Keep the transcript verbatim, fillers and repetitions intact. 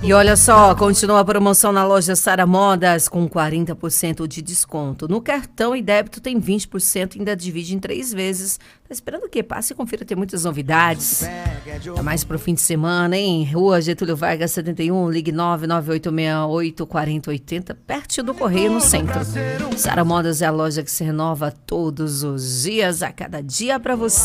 E olha só, continua a promoção na loja Sara Modas com quarenta por cento de desconto. No cartão e débito tem vinte por cento e ainda divide em três vezes. Tá esperando o quê? Passe e confira, tem muitas novidades. É mais pro fim de semana, hein? Rua Getúlio Vargas setenta e um, ligue nove nove oito seis oito quatro zero oito zero, perto do Correio, no centro. Sara Modas é a loja que se renova todos os dias, a cada dia pra você.